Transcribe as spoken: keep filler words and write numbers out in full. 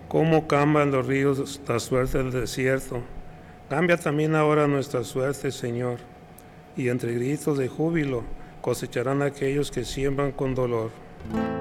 cómo cambian los ríos la suerte del desierto. Cambia también ahora nuestra suerte, Señor, y entre gritos de júbilo cosecharán aquellos que siembran con dolor.